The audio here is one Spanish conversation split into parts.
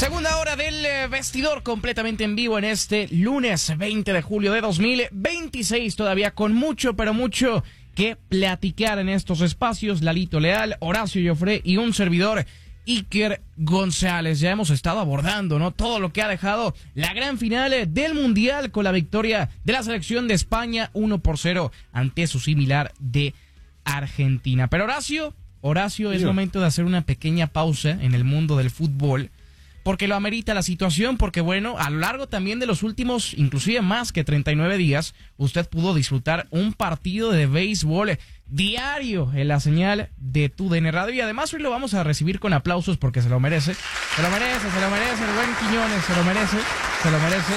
Segunda hora del vestidor completamente en vivo en este lunes 20 de julio de 2026, todavía con mucho, pero mucho que platicar en estos espacios. Lalito Leal, Horacio Joffre y un servidor, Iker González. Ya hemos estado abordando, ¿no?, todo lo que ha dejado la gran final del Mundial con la victoria de la selección de España 1-0 ante su similar de Argentina. Pero Horacio, es momento de hacer una pequeña pausa en el mundo del fútbol, porque lo amerita la situación, porque bueno, a lo largo también de los últimos, inclusive más que 39 días, usted pudo disfrutar un partido de béisbol diario en la señal de TUDN Radio, y además hoy lo vamos a recibir con aplausos porque se lo merece, el buen Quiñones, se lo merece.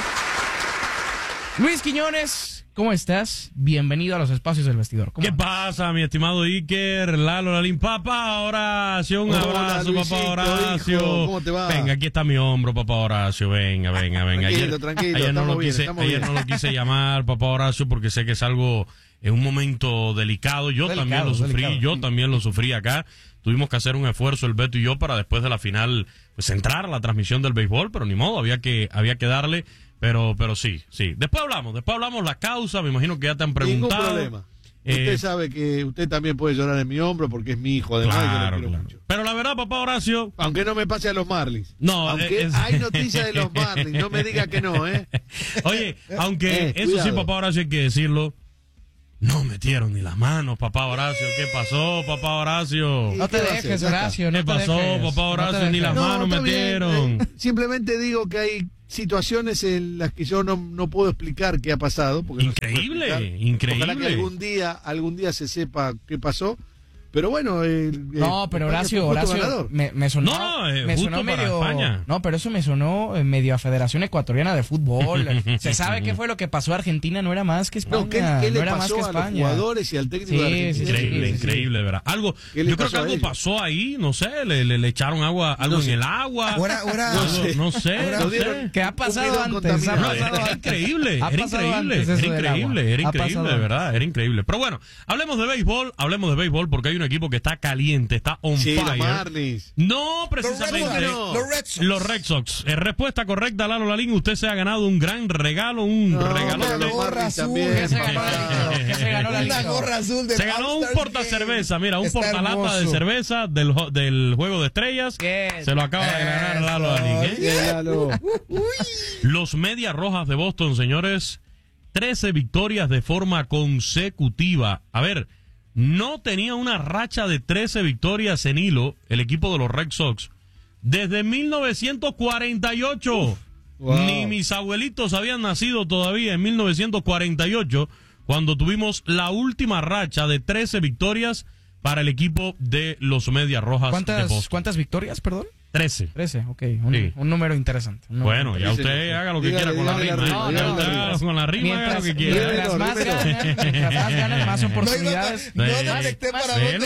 Luis Quiñones, ¿cómo estás? Bienvenido a los espacios del vestidor. ¿Qué pasa, mi estimado Iker, Lalo, Lalín? Papá Horacio, un abrazo, Luisito, papá Horacio. Hijo, ¿cómo te va? Venga, aquí está mi hombro, papá Horacio, venga. Tranquilo, Ayer no lo quise llamar, papá Horacio, porque sé que es algo, en un momento delicado. Yo también lo sufrí acá. Tuvimos que hacer un esfuerzo, el Beto y yo, para después de la final, pues entrar a la transmisión del béisbol, pero ni modo, había que darle. Pero sí. Después hablamos la causa, me imagino que ya te han preguntado. Ningún problema. Usted sabe que usted también puede llorar en mi hombro porque es mi hijo, además, claro, yo lo quiero mucho. Pero la verdad, papá Horacio, aunque no me pase a los Marlins. No, aunque hay noticias de los Marlins, no me diga que no, ¿eh? Oye, aunque eso cuidado. sí, papá Horacio, hay que decirlo. No metieron ni las manos, papá Horacio. ¿Qué pasó, papá Horacio? No te dejes, Horacio. ¿Qué pasó, papá Horacio? Ni las manos está bien. metieron. Simplemente digo que hay situaciones en las que yo no puedo explicar qué ha pasado. Porque Increíble. Ojalá que algún día se sepa qué pasó. Pero bueno, pero Horacio, me sonó, me sonó medio, España. No, pero eso me sonó medio a Federación Ecuatoriana de Fútbol. Se sabe qué fue lo que pasó a Argentina, no era más que España. No, ¿qué le pasó a los jugadores y al técnico de Argentina? Increíble, ¿verdad? Yo creo que algo pasó ahí, no sé, le echaron algo en el agua. No sé. ¿Qué ha pasado antes? Era increíble, de verdad, era increíble. Pero bueno, hablemos de béisbol porque hay un equipo que está caliente, está on fire. Los Marlins. No, precisamente los Red Sox. Respuesta correcta, Lalo Lalín. Usted se ha ganado un gran regalo, regalo. Una gorra azul. Una gorra azul. Se ganó un portacerveza, mira, un portalata de cerveza del Juego de Estrellas. Se lo acaba de ganar Lalo Lalín. Los Medias Rojas de Boston, señores, 13 victorias de forma consecutiva. A ver, no tenía una racha de 13 victorias en hilo el equipo de los Red Sox desde 1948. Wow. Ni mis abuelitos habían nacido todavía en 1948, cuando tuvimos la última racha de 13 victorias para el equipo de los Medias Rojas de Boston. ¿Cuántas victorias, perdón? 13. 13, ok. Un número interesante. Bueno, ya usted haga lo que quiera con la rima. Con la rima haga lo que quiera. Mientras más ganan, más oportunidades. No detecté para dónde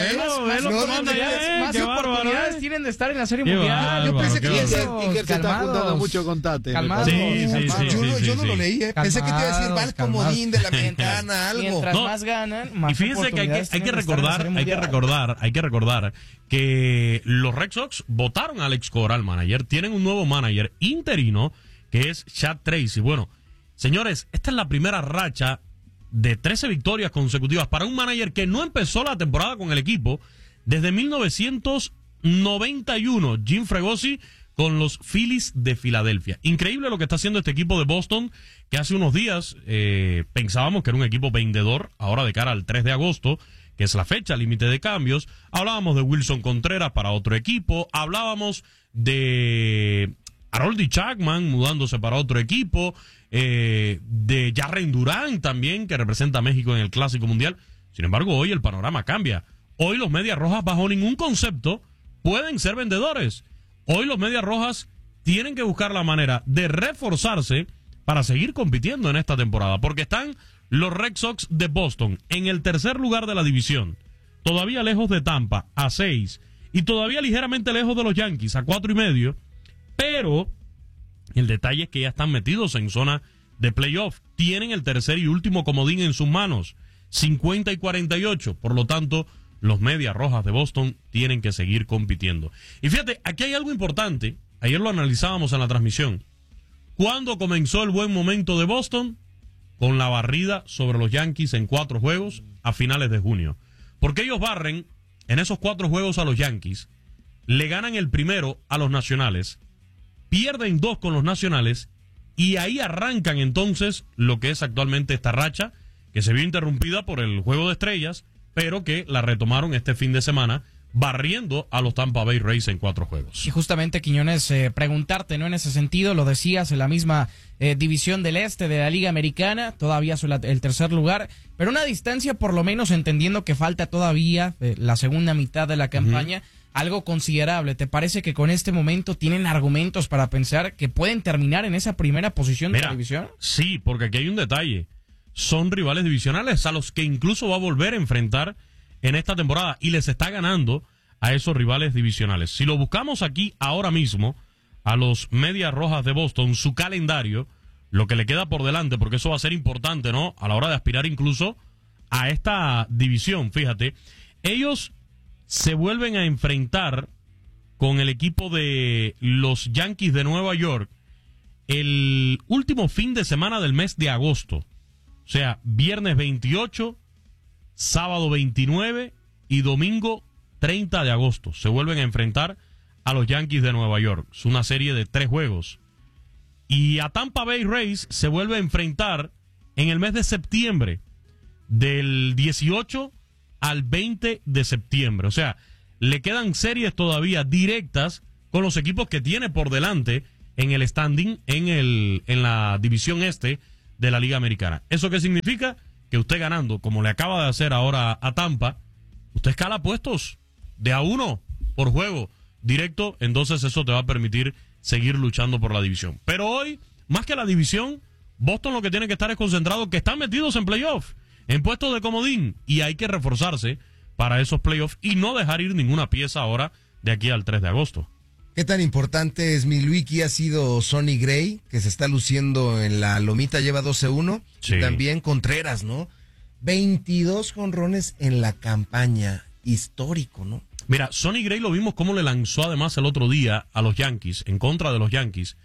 Más oportunidades tienen de estar en la Serie Mundial. Yo pensé que Iker se está juntando mucho con Tate. Calmados. Yo no lo leí, pensé que te iba a decir, va al comodín de la ventana, algo. Mientras más ganan, más y fíjense que hay que recordar que los Red Sox votaron a Alex Cora, al manager. Tienen un nuevo manager interino que es Chad Tracy. Bueno, señores, esta es la primera racha de 13 victorias consecutivas para un manager que no empezó la temporada con el equipo desde 1991. Jim Fregosi con los Phillies de Filadelfia. Increíble lo que está haciendo este equipo de Boston, que hace unos días pensábamos que era un equipo vendedor. Ahora, de cara al 3 de agosto, que es la fecha límite de cambios, hablábamos de Wilson Contreras para otro equipo, hablábamos de Harold Chapman mudándose para otro equipo, de Jarren Durán también, que representa a México en el Clásico Mundial. Sin embargo, hoy el panorama cambia. Hoy los Medias Rojas, bajo ningún concepto, pueden ser vendedores. Hoy los Medias Rojas tienen que buscar la manera de reforzarse para seguir compitiendo en esta temporada, porque están los Red Sox de Boston en el tercer lugar de la división, todavía lejos de Tampa, a 6, y todavía ligeramente lejos de los Yankees, a 4.5, pero el detalle es que ya están metidos en zona de playoff, tienen el tercer y último comodín en sus manos, 50 y 48, por lo tanto, los Medias Rojas de Boston tienen que seguir compitiendo. Y fíjate, aquí hay algo importante ayer lo analizábamos en la transmisión. ¿Cuándo comenzó el buen momento de Boston? Con la barrida sobre los Yankees en 4 juegos a finales de junio. Porque ellos barren en esos 4 juegos a los Yankees, le ganan el primero a los Nacionales, pierden 2 con los Nacionales, y ahí arrancan entonces lo que es actualmente esta racha, que se vio interrumpida por el Juego de Estrellas, pero que la retomaron este fin de semana, barriendo a los Tampa Bay Rays en 4 juegos. Y justamente, Quiñones, preguntarte, ¿no? En ese sentido, lo decías, en la misma división del este de la Liga Americana, todavía son el tercer lugar, pero una distancia por lo menos, entendiendo que falta todavía la segunda mitad de la campaña, algo considerable. ¿Te parece que con este momento tienen argumentos para pensar que pueden terminar en esa primera posición de la división? Sí, porque aquí hay un detalle. Son rivales divisionales a los que incluso va a volver a enfrentar en esta temporada y les está ganando a esos rivales divisionales. Si lo buscamos aquí ahora mismo, a los Medias Rojas de Boston, su calendario, lo que le queda por delante, porque eso va a ser importante, ¿no? A la hora de aspirar incluso a esta división, fíjate, ellos se vuelven a enfrentar con el equipo de los Yankees de Nueva York el último fin de semana del mes de agosto. O sea, viernes 28, sábado 29 y domingo 30 de agosto. Se vuelven a enfrentar a los Yankees de Nueva York. Es una serie de 3 juegos. Y a Tampa Bay Rays se vuelve a enfrentar en el mes de septiembre, del 18 al 20 de septiembre. O sea, le quedan series todavía directas con los equipos que tiene por delante en el standing en la división este de la Liga Americana. ¿Eso qué significa? Que usted ganando, como le acaba de hacer ahora a Tampa, usted escala puestos de a 1 por juego directo, entonces eso te va a permitir seguir luchando por la división. Pero hoy, más que la división, Boston lo que tiene que estar es concentrado que están metidos en playoff, en puestos de comodín, y hay que reforzarse para esos playoffs y no dejar ir ninguna pieza ahora de aquí al 3 de agosto. ¿Qué tan importante es Milwaukee? Ha sido Sonny Gray, que se está luciendo en la lomita, lleva 12-1. Sí. Y también Contreras, ¿no? 22 jonrones en la campaña. Histórico, ¿no? Mira, Sonny Gray lo vimos cómo le lanzó además el otro día a los Yankees, en contra de los Yankees.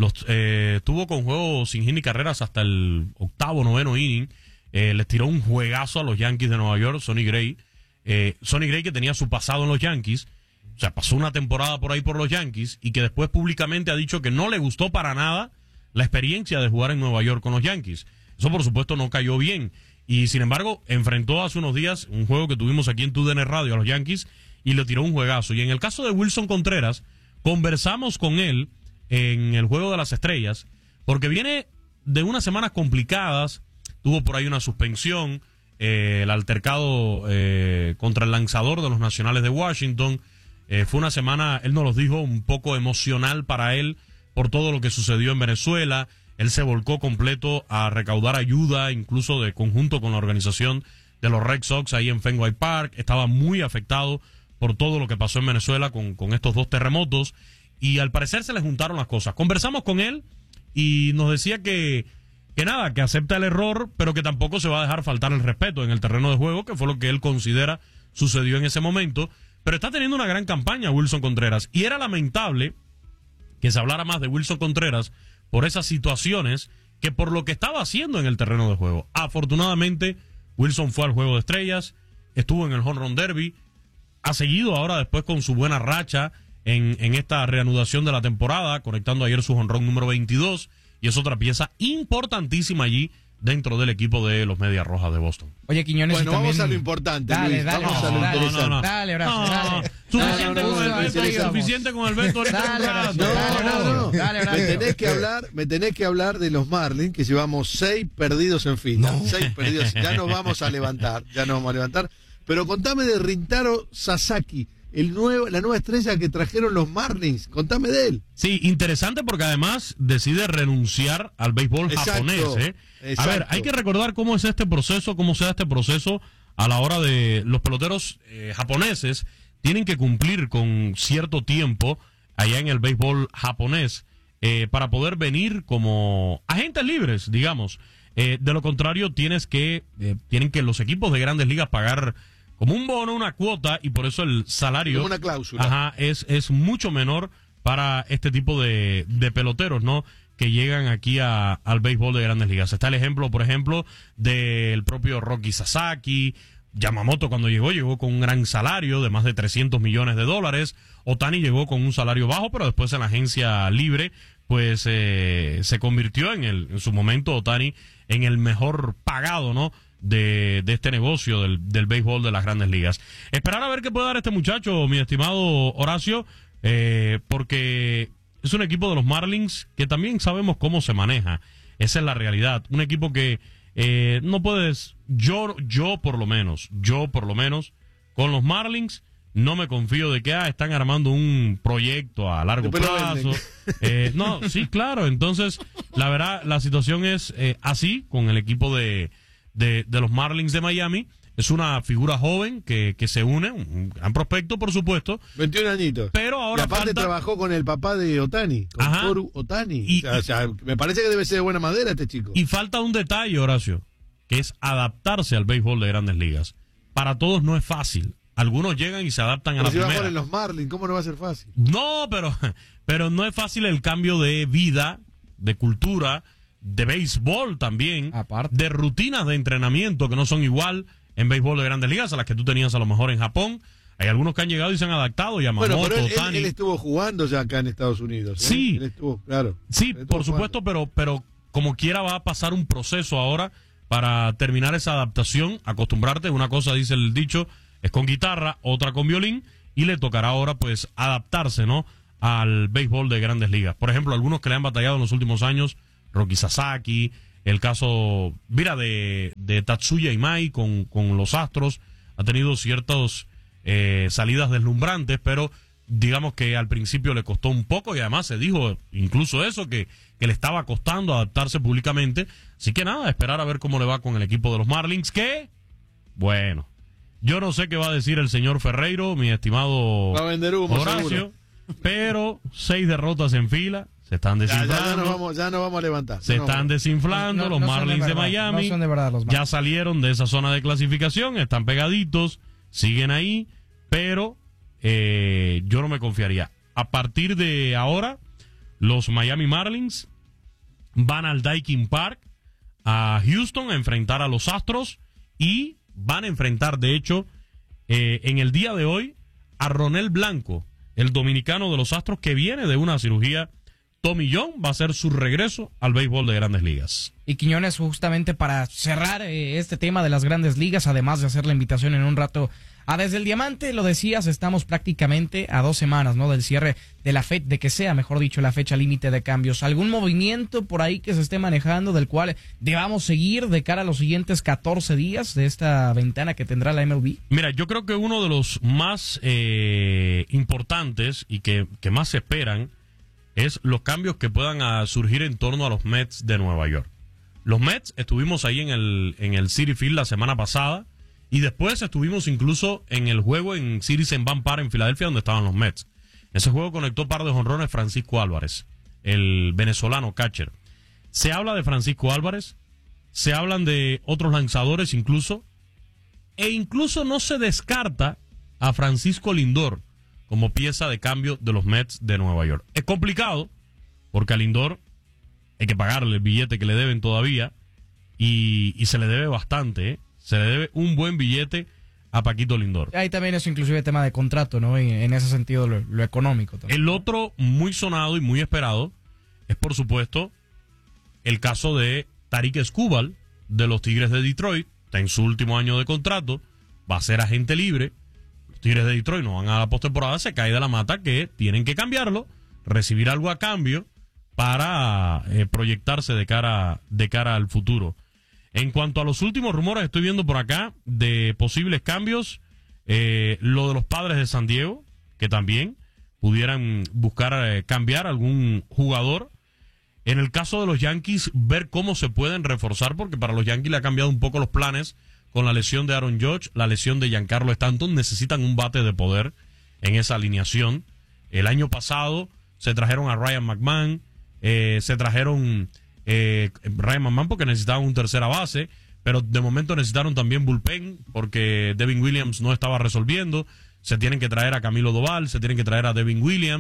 Tuvo con juegos sin hit ni carreras hasta el 8º, 9º inning. Les tiró un juegazo a los Yankees de Nueva York, Sonny Gray. Sonny Gray, que tenía su pasado en los Yankees, o sea, pasó una temporada por ahí por los Yankees, y que después públicamente ha dicho que no le gustó para nada la experiencia de jugar en Nueva York con los Yankees. Eso, por supuesto, no cayó bien. Y, sin embargo, enfrentó hace unos días un juego que tuvimos aquí en TUDN Radio a los Yankees y le tiró un juegazo. Y en el caso de Wilson Contreras, conversamos con él en el Juego de las Estrellas, porque viene de unas semanas complicadas. Tuvo por ahí una suspensión, el altercado contra el lanzador de los Nacionales de Washington. Fue una semana, él nos lo dijo, un poco emocional para él por todo lo que sucedió en Venezuela. Él se volcó completo a recaudar ayuda, incluso de conjunto con la organización de los Red Sox ahí en Fenway Park. Estaba muy afectado por todo lo que pasó en Venezuela con estos 2 terremotos. Y al parecer se le juntaron las cosas. Conversamos con él y nos decía que nada, que acepta el error, pero que tampoco se va a dejar faltar el respeto en el terreno de juego, que fue lo que él considera sucedió en ese momento. Pero está teniendo una gran campaña Wilson Contreras. Y era lamentable que se hablara más de Wilson Contreras por esas situaciones que por lo que estaba haciendo en el terreno de juego. Afortunadamente, Wilson fue al Juego de Estrellas, estuvo en el Home Run Derby, ha seguido ahora después con su buena racha en esta reanudación de la temporada, conectando ayer su home run número 22, y es otra pieza importantísima allí dentro del equipo de los Medias Rojas de Boston. Oye, Quiñones, bueno, también... vamos a lo importante, dale, Luis. dale, Vamos a lo interesante. Dale, Horacio, dale. Suficiente con el Beto. Me tenés que hablar de los Marlins, que llevamos 6 perdidos en fila. 6 perdidos. Ya nos vamos a levantar. Pero contame de Rintaro Sasaki, la nueva estrella que trajeron los Marlins. Contame de él. Sí, interesante, porque además decide renunciar al béisbol japonés. A ver, hay que recordar cómo es este proceso, cómo se da este proceso a la hora de los peloteros japoneses. Tienen que cumplir con cierto tiempo allá en el béisbol japonés para poder venir como agentes libres, digamos. De lo contrario, tienen que los equipos de Grandes Ligas pagar como un bono, una cuota, y por eso el salario, como una cláusula, es mucho menor para este tipo de peloteros, ¿no?, que llegan aquí al béisbol de Grandes Ligas. Está el ejemplo, por ejemplo, del propio Roki Sasaki. Yamamoto, cuando llegó con un gran salario de más de $300 millones. Ohtani llegó con un salario bajo, pero después en la agencia libre pues se convirtió en su momento Ohtani en el mejor pagado, ¿no?, de este negocio del béisbol de las Grandes Ligas. Esperar a ver qué puede dar este muchacho, mi estimado Horacio, porque es un equipo de los Marlins que también sabemos cómo se maneja. Esa es la realidad. Un equipo que no puedes, yo por lo menos, con los Marlins no me confío de que están armando un proyecto a largo plazo. No, sí, claro. Entonces, la verdad, la situación es así con el equipo de los Marlins de Miami. Es una figura joven que se une, un gran prospecto, por supuesto. 21 añitos. Pero ahora y aparte trabajó con el papá de Ohtani, con Toru Ohtani. O sea, me parece que debe ser de buena madera este chico. Y falta un detalle, Horacio, que es adaptarse al béisbol de Grandes Ligas. Para todos no es fácil. Algunos llegan y se adaptan a la primera. Pero si va a jugar en los Marlins, ¿cómo no va a ser fácil? No, pero no es fácil el cambio de vida, de cultura, de béisbol también, aparte, de rutinas de entrenamiento que no son igual en béisbol de Grandes Ligas a las que tú tenías a lo mejor en Japón. Hay algunos que han llegado y se han adaptado. Yamamoto, bueno, pero Ohtani. Él estuvo jugando ya acá en Estados Unidos. Sí. Él estuvo, claro. Sí, por supuesto, pero como quiera va a pasar un proceso ahora para terminar esa adaptación, acostumbrarte. Una cosa, dice el dicho, es con guitarra, otra con violín, y le tocará ahora pues adaptarse, ¿no?, al béisbol de Grandes Ligas. Por ejemplo, algunos que le han batallado en los últimos años, Roki Sasaki, el caso, mira, de Tatsuya Imai con los Astros, ha tenido ciertas salidas deslumbrantes, pero digamos que al principio le costó un poco y además se dijo incluso eso, que le estaba costando adaptarse públicamente. Así que nada, esperar a ver cómo le va con el equipo de los Marlins, que, bueno, yo no sé qué va a decir el señor Ferreiro, mi estimado va a vender humo, Horacio, seguro. Pero 6 derrotas en fila, se están desinflando. Ya nos vamos a levantar. Se están desinflando los Marlins de Miami. No son de verdad los Marlins. Ya salieron de esa zona de clasificación, están pegaditos, siguen ahí, pero yo no me confiaría. A partir de ahora, los Miami Marlins van al Daikin Park a Houston a enfrentar a los Astros y van a enfrentar, de hecho, en el día de hoy, a Ronel Blanco, el dominicano de los Astros que viene de una cirugía tomillón, va a hacer su regreso al béisbol de Grandes Ligas. Y Quiñones, justamente para cerrar este tema de las Grandes Ligas, además de hacer la invitación en un rato a Desde el Diamante, lo decías, estamos prácticamente a 2 semanas, ¿no?, del cierre de la fecha, de que sea, mejor dicho, la fecha límite de cambios. ¿Algún movimiento por ahí que se esté manejando del cual debamos seguir de cara a los siguientes 14 días de esta ventana que tendrá la MLB? Mira, yo creo que uno de los más importantes y que más se esperan es los cambios que puedan surgir en torno a los Mets de Nueva York. Los Mets, estuvimos ahí en el Citi Field la semana pasada y después estuvimos incluso en el juego en Citizens Bank Park en Filadelfia, donde estaban los Mets. Ese juego conectó par de jonrones Francisco Álvarez, el venezolano catcher. Se habla de Francisco Álvarez, se hablan de otros lanzadores incluso, e incluso no se descarta a Francisco Lindor como pieza de cambio de los Mets de Nueva York. Es complicado, porque a Lindor hay que pagarle el billete que le deben todavía, y se le debe bastante, ¿eh? Se le debe un buen billete a Paquito Lindor. Ahí también es inclusive tema de contrato, ¿no? En ese sentido, lo económico también. El otro muy sonado y muy esperado es, por supuesto, el caso de Tarik Skubal, de los Tigres de Detroit. Está en su último año de contrato, va a ser agente libre. Los Tigres de Detroit no van a la postemporada, se cae de la mata que tienen que cambiarlo, recibir algo a cambio para proyectarse de cara al futuro. En cuanto a los últimos rumores, estoy viendo por acá de posibles cambios, lo de los Padres de San Diego, que también pudieran buscar cambiar algún jugador. En el caso de los Yankees, ver cómo se pueden reforzar, porque para los Yankees le ha cambiado un poco los planes con la lesión de Aaron Judge, la lesión de Giancarlo Stanton. Necesitan un bate de poder en esa alineación. El año pasado se trajeron a Ryan McMahon, se trajeron Ryan McMahon porque necesitaban un tercera base, pero de momento necesitaron también bullpen porque Devin Williams no estaba resolviendo. Se tienen que traer a Camilo Doval, se tienen que traer a Devin Williams.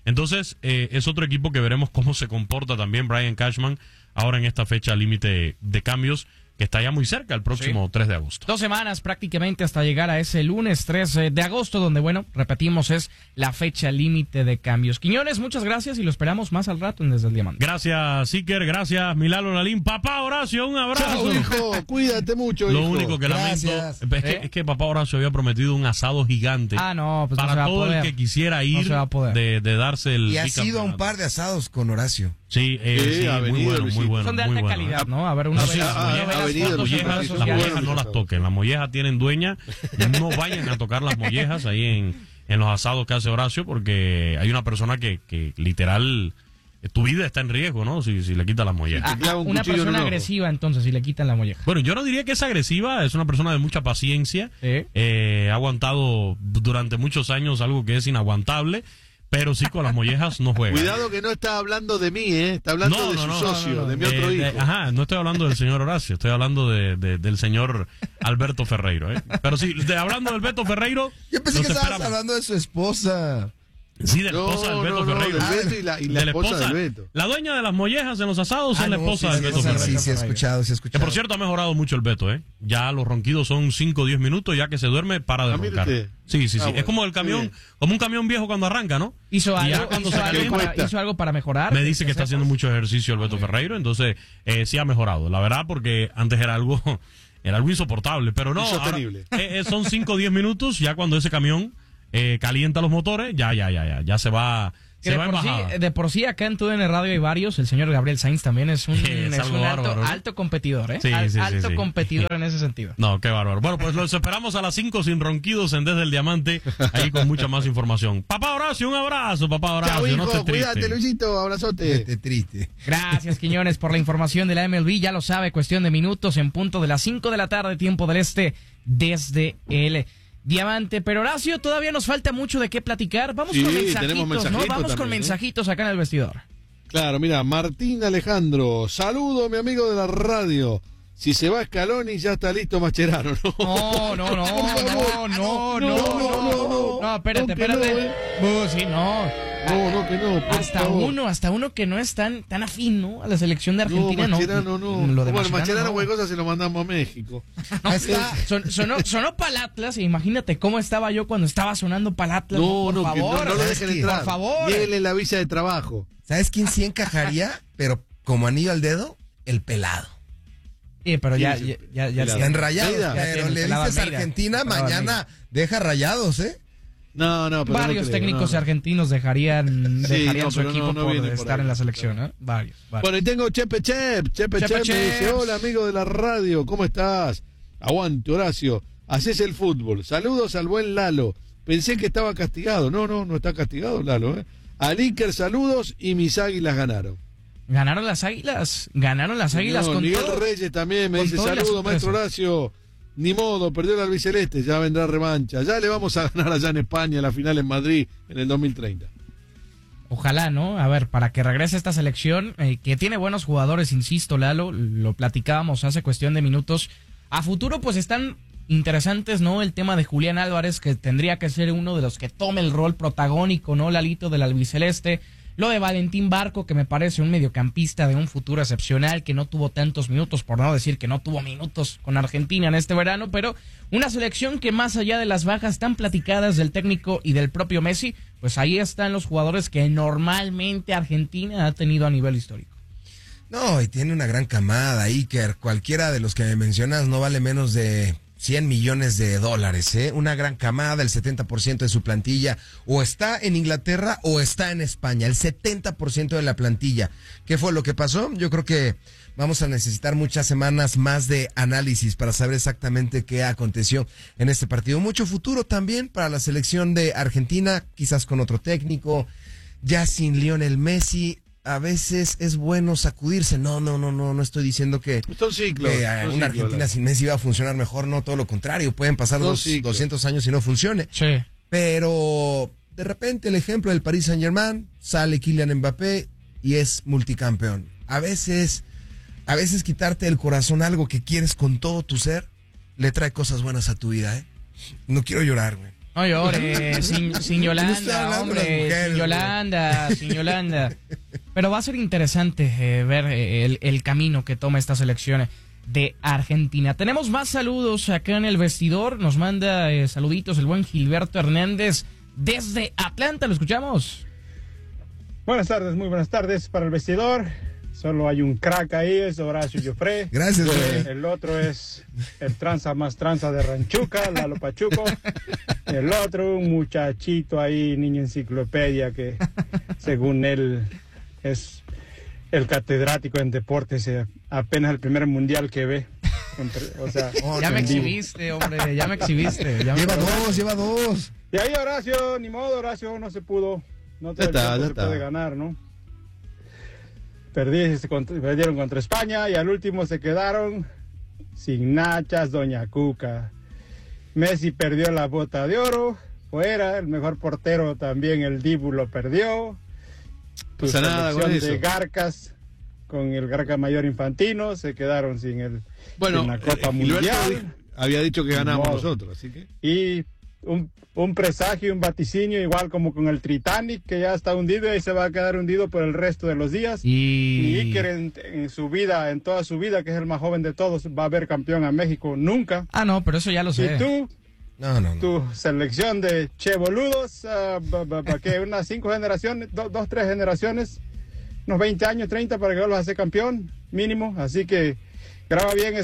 Entonces, es otro equipo que veremos cómo se comporta también Brian Cashman ahora en esta fecha límite de cambios, que está ya muy cerca, el próximo 3 de agosto. 2 semanas prácticamente hasta llegar a ese lunes 3 de agosto, donde, bueno, repetimos, es la fecha límite de cambios. Quiñones, muchas gracias y lo esperamos más al rato en Desde el Diamante. Gracias, Iker, gracias, Milalo Lalín. Papá Horacio, un abrazo. Chao, hijo, cuídate mucho, Lo hijo. único que Gracias. lamento es que papá Horacio había prometido un asado gigante No, pues para no se va a todo poder. el que quisiera ir No se va a poder. de darse el Y ha sido a un bicampeonato. par de asados con Horacio. Sí, sí, ha muy venido, bueno, muy Luisito. bueno. Son de muy alta bueno. calidad, ¿no? A ver, No, una sí, vez ha venido, las Luisito, mollejas, sí, las mollejas bueno, no las Luisito. toquen. Las mollejas tienen dueña. No vayan a tocar las mollejas ahí en los asados que hace Horacio, porque hay una persona que literal, tu vida está en riesgo, ¿no? Si le quitas las mollejas. Te clava un Una cuchillo en un persona ojo. agresiva, entonces, si le quitan la molleja. Bueno, yo no diría que es agresiva, es una persona de mucha paciencia. Sí. Ha aguantado durante muchos años algo que es inaguantable, pero sí con las mollejas no juega. Cuidado que no está hablando de mí, está hablando de su socio, de mi otro hijo. No estoy hablando del señor Horacio, estoy hablando del señor Alberto Ferreiro. Pero sí, hablando del Beto Ferreiro. Yo pensé los que estabas esperamos. hablando de su esposa. Sí, de la esposa del Beto Ferreiro. del Beto y la De esposa del Beto. La dueña de las mollejas en los asados es la esposa del Beto sí, Ferreiro. sí, he escuchado, sí he Que escuchado. por cierto ha mejorado mucho el Beto, ¿eh? Ya los ronquidos son 5 o 10 minutos, ya que se duerme, para de mire roncar. usted. Sí, sí, sí. Bueno, Es como el camión, bien. como un camión viejo cuando arranca, ¿no? ¿Hizo Y ya algo, cuando hizo se algo calienta, para, hizo algo para mejorar? me dice que está haciendo mucho ejercicio el Beto Ferreiro, entonces sí ha mejorado. La verdad, porque antes era algo insoportable, pero no. Insostenible. Ahora, son 5 o 10 minutos, ya cuando ese camión calienta los motores, ya se va. Que Se va en bajada. de por sí, acá en TUDN Radio hay varios. El señor Gabriel Sainz también es un, Es algo un bárbaro, ¿no? alto competidor, ¿eh? Sí, sí, sí, alto sí. competidor en ese sentido. No, qué bárbaro. Bueno, pues los esperamos a las 5 sin ronquidos en Desde el Diamante, ahí con mucha más información. Papá Horacio, un abrazo, papá Horacio. Chao, hijo, no estés triste. cuídate, Luisito, abrazote. Qué triste. Gracias, Quiñones, por la información de la MLB. Ya lo sabe, cuestión de minutos en punto de las 5 de la tarde, tiempo del este, desde el Diamante. Pero Horacio, todavía nos falta mucho de qué platicar. Vamos Sí, con tenemos mensajitos, ¿no? mensajitos Vamos con también, mensajitos acá en el vestidor. Claro, mira, Martín Alejandro, saludo mi amigo de la radio. Si se va Scaloni ya está listo Mascherano, ¿no? No, espérate, No, que espérate. Sí, no. No, que no, por favor. Hasta uno que no es tan afín, ¿no? A la selección de Argentina, ¿no? Mascherano no. Lo de Bueno, Mascherano no. cualquier cosa se lo mandamos a México. No, sonó para el Atlas, e imagínate cómo estaba yo cuando estaba sonando para el Atlas. Por Que favor, no lo dejen entrar. Por favor. Déjenle la visa de trabajo. ¿Sabes quién sí encajaría? Pero como anillo al dedo, el pelado. Sí, pero ya Están rayados, Almeida. pero le Pelado dices a Almeida. Argentina, Pelado mañana deja rayados, ¿eh? No, pero varios no creo, técnicos no. argentinos dejarían no, su pero equipo no por viene por estar ahí. en la selección, ¿eh? Varios. Bueno, y tengo Chepe Chep me dice, hola amigo de la radio, ¿cómo estás? Aguante, Horacio, haces el fútbol. Saludos al buen Lalo. Pensé que estaba castigado. No está castigado Lalo, ¿eh? Al Iker, saludos y mis águilas ganaron. Ganaron las águilas No, con Miguel todo. Reyes también me con dice, todo y la saludos maestro sorpresa. Horacio. Ni modo, perdió el albiceleste, ya vendrá revancha. Ya le vamos a ganar allá en España la final en Madrid en el 2030. Ojalá, ¿no? A ver, para que regrese esta selección, que tiene buenos jugadores, insisto, Lalo, lo platicábamos hace cuestión de minutos. A futuro, pues están interesantes, ¿no? El tema de Julián Álvarez, que tendría que ser uno de los que tome el rol protagónico, ¿no? Lalito del albiceleste. Lo de Valentín Barco, que me parece un mediocampista de un futuro excepcional, que no tuvo tantos minutos, por no decir que no tuvo minutos con Argentina en este verano, pero una selección que más allá de las bajas tan platicadas del técnico y del propio Messi, pues ahí están los jugadores que normalmente Argentina ha tenido a nivel histórico. No, y tiene una gran camada, Iker. Cualquiera de los que me mencionas no vale menos de 100 millones de dólares, ¿eh? Una gran camada, el 70% de su plantilla o está en Inglaterra o está en España, el 70% de la plantilla. ¿Qué fue lo que pasó? Yo creo que vamos a necesitar muchas semanas más de análisis para saber exactamente qué aconteció en este partido. Mucho futuro también para la selección de Argentina, quizás con otro técnico, ya sin Lionel Messi. A veces es bueno sacudirse. No estoy diciendo que Son ciclos. una Argentina sin Messi va a funcionar mejor, no, todo lo contrario. Pueden pasar Son los ciclos. 200 años y no funcione. Sí. Pero de repente el ejemplo del Paris Saint-Germain, sale Kylian Mbappé y es multicampeón. A veces quitarte del corazón algo que quieres con todo tu ser le trae cosas buenas a tu vida, ¿eh? No quiero llorar, güey. No llores, sin No estoy Yolanda, hablando de las hombre, mujeres, sin Yolanda, sin Yolanda. Pero va a ser interesante ver el camino que toma esta selección de Argentina. Tenemos más saludos acá en el vestidor. Nos manda saluditos el buen Gilberto Hernández desde Atlanta. ¿Lo escuchamos? Buenas tardes, muy buenas tardes para el vestidor. Solo hay un crack ahí, es Horacio Joffre. Gracias, güey. El otro es el tranza más tranza de Ranchuca, Lalo Pachuco. El otro, un muchachito ahí, niño enciclopedia, que según él es el catedrático en deportes, apenas el primer mundial que ve. O sea, Ya me exhibiste, hombre, ya me exhibiste. Lleva dos. Y ahí Horacio, ni modo, Horacio, no se pudo. No todo Ya está, el tiempo ya se está. puede ganar, ¿no? Perdieron contra España y al último se quedaron sin nachas, Doña Cuca. Messi perdió la bota de oro, fuera, el mejor portero también, el Dibu lo perdió. Tu Pasa nada con selección de eso. Garcas, con el Garca Mayor Infantino, se quedaron sin Bueno, la Copa Gilberto Mundial. había dicho que ganamos Ni modo. nosotros, así que... Y un presagio, un vaticinio, igual como con el Titanic, que ya está hundido y se va a quedar hundido por el resto de los días. Y Iker en su vida, en toda su vida, que es el más joven de todos, va a ver campeón a México nunca. Ah, no, pero eso ya lo sé. Y tú, No. tu selección de che boludos, que unas 5 generaciones, 3 generaciones, unos 20 años, 30 para que vuelvas a ser campeón, mínimo. Así que graba bien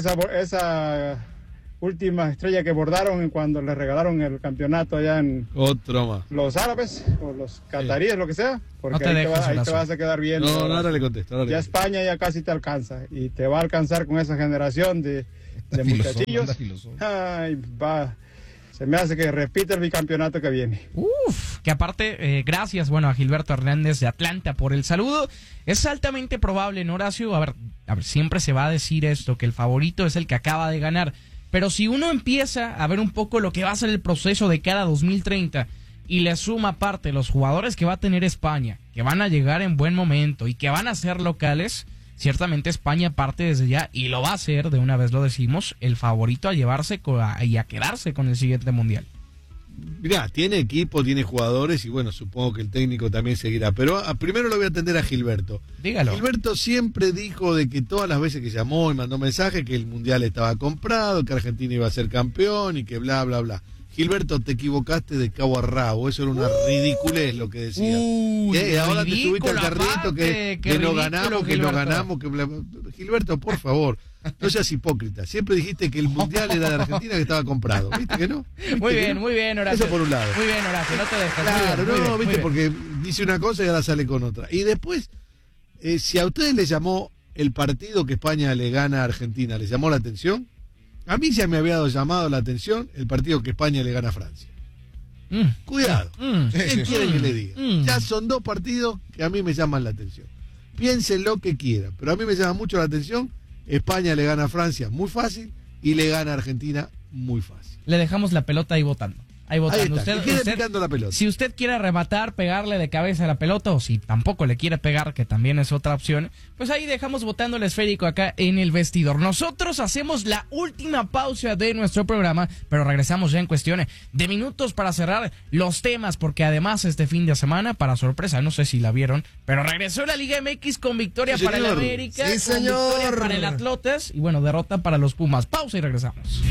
esa última estrella que bordaron cuando le regalaron el campeonato allá en Otro más. los árabes o los cataríes, lo que sea, porque No te ahí, dejes, ahí te Horacio. vas a quedar bien. No, ahora le contesto. Ahora le Ya contesto. España ya casi te alcanza y te va a alcanzar con esa generación de muchachillos. Ay, va. Se me hace que repita el bicampeonato que viene. Uf, que aparte, gracias, bueno, a Gilberto Hernández de Atlanta por el saludo. Es altamente probable, ¿no, Horacio? A ver, siempre se va a decir esto, que el favorito es el que acaba de ganar. Pero si uno empieza a ver un poco lo que va a ser el proceso de cara a 2030 y le suma aparte los jugadores que va a tener España, que van a llegar en buen momento y que van a ser locales, ciertamente España parte desde ya, y lo va a hacer, de una vez lo decimos, el favorito a llevarse y a quedarse con el siguiente mundial. Mirá, tiene equipo, tiene jugadores y bueno, supongo que el técnico también seguirá. Pero primero lo voy a atender a Gilberto. Dígalo. Gilberto siempre dijo de que todas las veces que llamó y mandó mensajes que el Mundial estaba comprado, que Argentina iba a ser campeón y que bla, bla, bla. Gilberto, te equivocaste de cabo a rabo, eso era una ridiculez lo que decías. Ahora te subiste al carrito que no ganamos, que no ganamos, que bla, bla. Gilberto, por favor, no seas hipócrita. Siempre dijiste que el Mundial era de Argentina, que estaba comprado. ¿Viste que no? Muy bien, Horacio. Eso por un lado. Muy bien, Horacio, no te dejes. Claro, muy bien, viste, porque dice una cosa y ahora sale con otra. Y después, si a ustedes les llamó el partido que España le gana a Argentina, ¿les llamó la atención? A mí ya me había llamado la atención el partido que España le gana a Francia. Cuidado. ¿Qué quieren que le diga? Ya son 2 partidos que a mí me llaman la atención. Piensen lo que quieran, pero a mí me llama mucho la atención. España le gana a Francia muy fácil y le gana a Argentina muy fácil. Le dejamos la pelota ahí votando. Ahí votando. Ahí está, que quede picando la pelota. Si usted quiere rematar, pegarle de cabeza a la pelota, o si tampoco le quiere pegar, que también es otra opción, pues ahí dejamos votando el esférico acá en el vestidor. Nosotros hacemos la última pausa de nuestro programa, pero regresamos ya en cuestión de minutos para cerrar los temas, porque además este fin de semana, para sorpresa, no sé si la vieron, pero regresó la Liga MX con victoria Sí, para el señor. América, Sí, con señor. victoria para el Atlotas y bueno, derrota para los Pumas. Pausa y regresamos.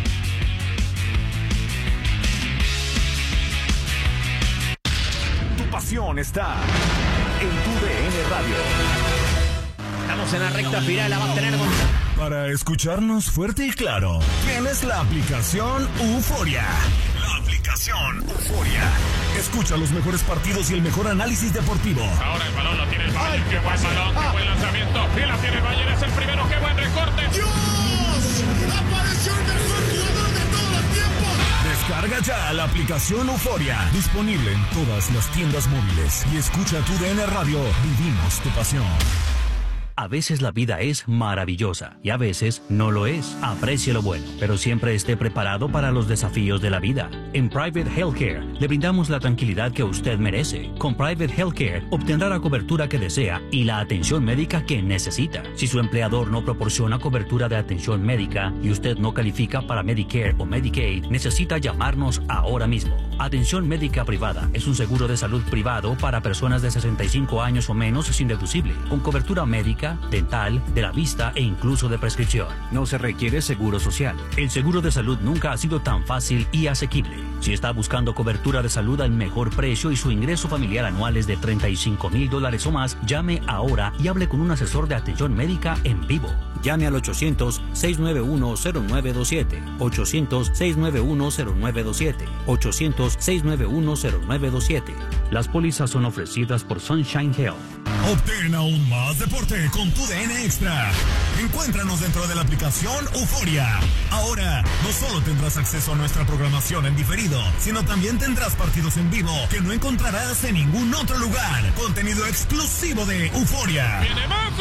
Pasión está en tu DN Radio. Estamos en la recta final, la va a tener Para escucharnos fuerte y claro, tienes la aplicación Euforia. La aplicación Euforia. Escucha los mejores partidos y el mejor análisis deportivo. Ahora el balón lo tiene el Bayern. Qué buen balón, qué buen lanzamiento. Y la tiene el Bayern, es el primero. Qué buen recorte. ¡Dios! ¡Apareció el mejor jugador de todos los tiempos! Descarga ya la aplicación Euforia. Disponible en todas las tiendas móviles. Y escucha tu DN Radio. Vivimos tu pasión. A veces la vida es maravillosa y a veces no lo es. Aprecie lo bueno, pero siempre esté preparado para los desafíos de la vida. En Private Healthcare le brindamos la tranquilidad que usted merece. Con Private Healthcare obtendrá la cobertura que desea y la atención médica que necesita. Si su empleador no proporciona cobertura de atención médica y usted no califica para Medicare o Medicaid, necesita llamarnos ahora mismo. Atención médica privada es un seguro de salud privado para personas de 65 años o menos sin deducible, con cobertura médica, dental, de la vista e incluso de prescripción. No se requiere seguro social. El seguro de salud nunca ha sido tan fácil y asequible. Si está buscando cobertura de salud al mejor precio y su ingreso familiar anual es de $35,000 o más, llame ahora y hable con un asesor de atención médica en vivo. Llame al 800-691-0927, 800-691-0927, 800-691-0927. Las pólizas son ofrecidas por Sunshine Health. Obtén aún más deporte con tu DN Extra. Encuéntranos dentro de la aplicación Euforia. Ahora, no solo tendrás acceso a nuestra programación en diferido, sino también tendrás partidos en vivo que no encontrarás en ningún otro lugar. Contenido exclusivo de Euforia. ¡Viene Messi!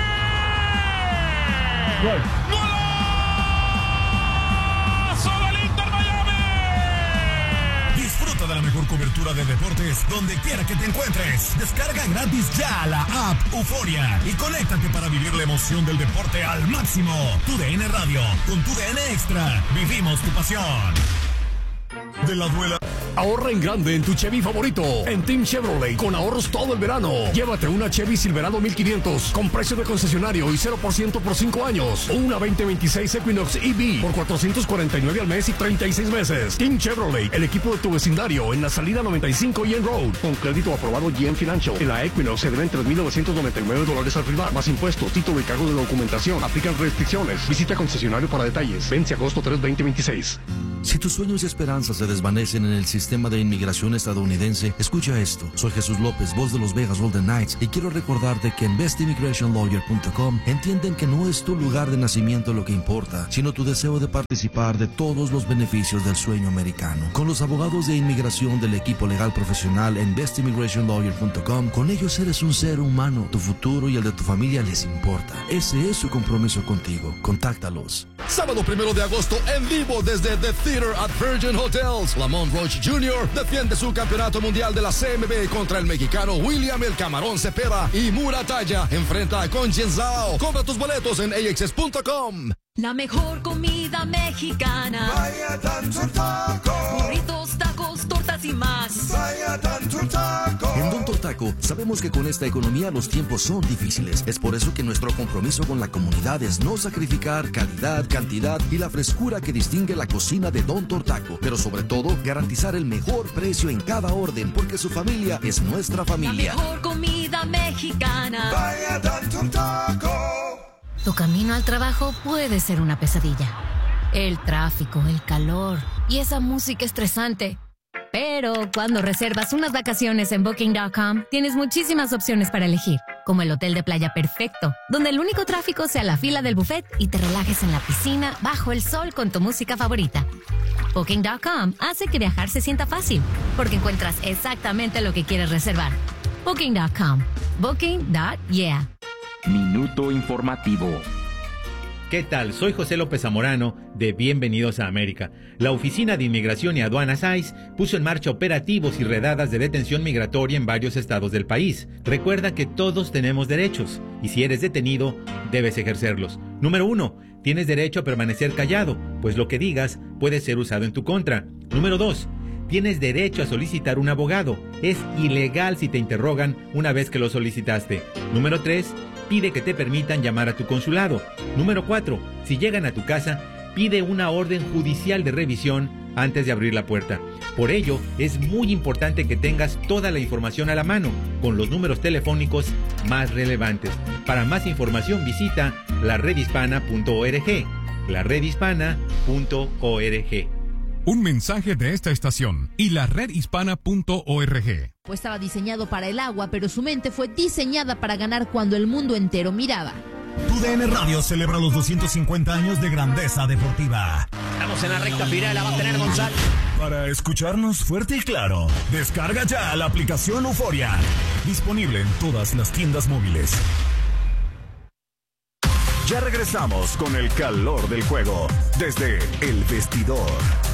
¡Gol! ¡Golazo del Inter Miami! Disfruta de la mejor cobertura de deportes donde quiera que te encuentres. Descarga gratis ya la app Euforia y conéctate para vivir la emoción del deporte al máximo. Tu DN Radio, con tu DN Extra, vivimos tu pasión. De la duela. Ahorra en grande en tu Chevy favorito. En Team Chevrolet, con ahorros todo el verano. Llévate una Chevy Silverado 1500 con precio de concesionario y 0% por 5 años. O una 2026 Equinox EV por $449 al mes y 36 meses. Team Chevrolet, el equipo de tu vecindario, en la salida 95 y en Road. Con crédito aprobado GM Financial. En la Equinox se deben $3,999 al firmar, más impuestos, título y cargo de documentación. Aplican restricciones. Visita concesionario para detalles. Vence agosto 3, 2026. Si tus sueños y esperanzas se desvanecen en el sistema de inmigración estadounidense, escucha esto. Soy Jesús López, voz de los Vegas Golden Knights, y quiero recordarte que en bestimmigrationlawyer.com entienden que no es tu lugar de nacimiento lo que importa, sino tu deseo de participar de todos los beneficios del sueño americano. Con los abogados de inmigración del equipo legal profesional en bestimmigrationlawyer.com, con ellos eres un ser humano. Tu futuro y el de tu familia les importa. Ese es su compromiso contigo. Contáctalos. Sábado 1 de agosto en vivo desde The Theater at Virgin Hotels. Lamont Roach Jr. defiende su campeonato mundial de la CMB contra el mexicano William El Camarón Cepeda, y Muratalla enfrenta a Conchien Zhao. Compra tus boletos en axs.com. La mejor comida mexicana. Vaya Tanto Taco. Burritos, tacos, tortas y más. Vaya Tanto Taco. En Don Tortaco sabemos que con esta economía los tiempos son difíciles. Es por eso que nuestro compromiso con la comunidad es no sacrificar calidad, cantidad y la frescura que distingue la cocina de Don Tortaco. Pero sobre todo, garantizar el mejor precio en cada orden, porque su familia es nuestra familia. La mejor comida mexicana. Vaya Tanto Taco. Tu camino al trabajo puede ser una pesadilla. El tráfico, el calor y esa música estresante. Pero cuando reservas unas vacaciones en Booking.com, tienes muchísimas opciones para elegir, como el hotel de playa perfecto, donde el único tráfico sea la fila del buffet y te relajes en la piscina bajo el sol con tu música favorita. Booking.com hace que viajar se sienta fácil, porque encuentras exactamente lo que quieres reservar. Booking.com. Booking.yeah. Minuto informativo. ¿Qué tal? Soy José López Zamorano de Bienvenidos a América. La Oficina de Inmigración y Aduanas ICE puso en marcha operativos y redadas de detención migratoria en varios estados del país. Recuerda que todos tenemos derechos y si eres detenido, debes ejercerlos. Número 1. Tienes derecho a permanecer callado, pues lo que digas puede ser usado en tu contra. Número 2. Tienes derecho a solicitar un abogado. Es ilegal si te interrogan una vez que lo solicitaste. Número 3. Pide que te permitan llamar a tu consulado. Número 4. Si llegan a tu casa, pide una orden judicial de revisión antes de abrir la puerta. Por ello, es muy importante que tengas toda la información a la mano, con los números telefónicos más relevantes. Para más información visita laredhispana.org. laredhispana.org. Un mensaje de esta estación y laredhispana.org. Estaba diseñado para el agua, pero su mente fue diseñada para ganar cuando el mundo entero miraba. Tu DN Radio celebra los 250 años de grandeza deportiva. Estamos en la recta final, la va a tener Gonzalo. Para escucharnos fuerte y claro, descarga ya la aplicación Euforia. Disponible en todas las tiendas móviles. Ya regresamos con el calor del juego desde El Vestidor.